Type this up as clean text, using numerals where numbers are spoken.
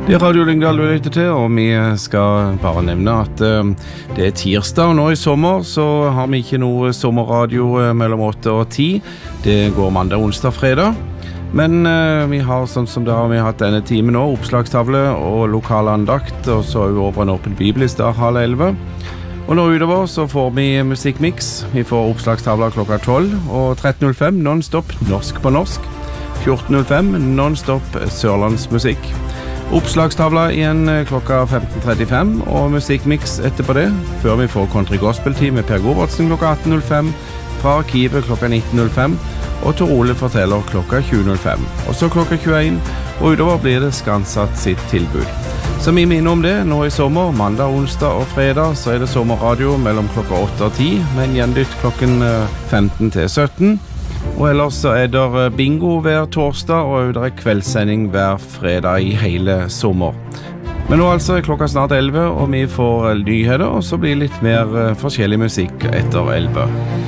Det Radio Lyngdal du lytter til, og vi skal bare nevne at det tirsdag nå i sommer, så har vi ikke noe sommerradio mellom 8 og 10. Det går mandag, onsdag, fredag. Men vi har, sånn som det har vi hatt denne timen nå, oppslagstavle og lokal andakt, og så er vi over en åpen bibelist da, 10:30. Og nå utover så får vi musikkmix. Vi får oppslagstavler klokka 12, og 13.05 non-stop norsk på norsk. 14.05 non-stop sørlandsmusikk. Oppslagstavla igjen klokka 15.35 og musikkmix etterpå det, før vi får country gospel-tid med Per Govertsen klokka 18.05, fra arkivet klokka 19.05, og Tor Ole forteller klokka 20.05. Og så klokka 21, og utover blir det Skansatt sitt tilbud. Så vi minner om det, nå i sommer, mandag, onsdag og fredag, så er det sommerradio mellom klokka 8 og 10, med en gjendytt klokken 15 til 17. Og ellers så er det bingo hver torsdag, og det er kveldssending hver fredag i hele sommer. Men nå altså er klokka snart 11, og vi får nyheter, og så blir litt mer forskjellig musikk etter 11.